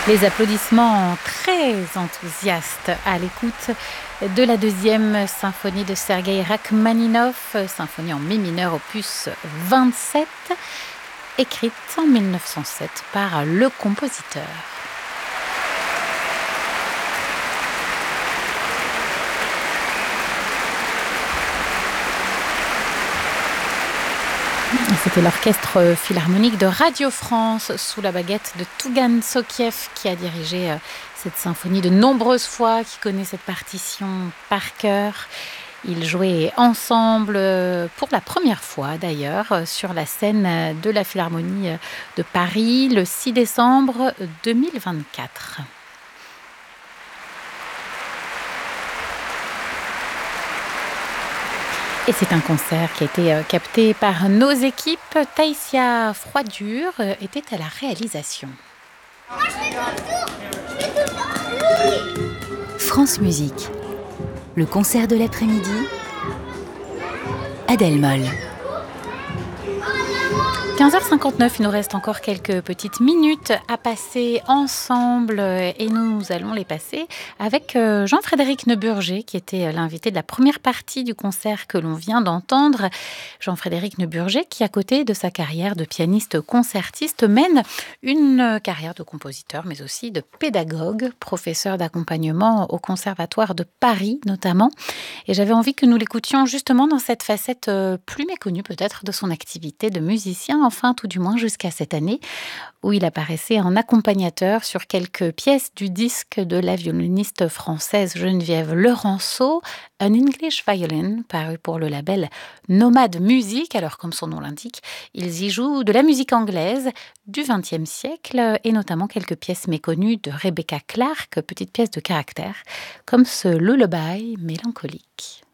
Les applaudissements très enthousiastes à l'écoute de la deuxième symphonie de Sergueï Rachmaninov, symphonie en mi mineur opus 27, écrite en 1907 par le compositeur. C'était l'orchestre philharmonique de Radio France sous la baguette de Tougan Sokiev qui a dirigé cette symphonie de nombreuses fois, qui connaît cette partition par cœur. Ils jouaient ensemble pour la première fois d'ailleurs sur la scène de la Philharmonie de Paris le 6 décembre 2024. Et c'est un concert qui a été capté par nos équipes. Taïsia Froidure était à la réalisation. France Musique, le concert de l'après-midi, Adèle Moll. 15h59, il nous reste encore quelques petites minutes à passer ensemble et nous allons les passer avec Jean-Frédéric Neuburger qui était l'invité de la première partie du concert que l'on vient d'entendre. Jean-Frédéric Neuburger qui, à côté de sa carrière de pianiste concertiste, mène une carrière de compositeur mais aussi de pédagogue, professeur d'accompagnement au Conservatoire de Paris notamment. Et j'avais envie que nous l'écoutions justement dans cette facette plus méconnue peut-être de son activité de musicien, enfin tout du moins jusqu'à cette année où il apparaissait en accompagnateur sur quelques pièces du disque de la violoniste française Geneviève Leranceau, An English Violin, paru pour le label Nomade Music. Alors comme son nom l'indique, ils y jouent de la musique anglaise du XXe siècle et notamment quelques pièces méconnues de Rebecca Clark, petites pièces de caractère, comme ce lullaby mélancolique.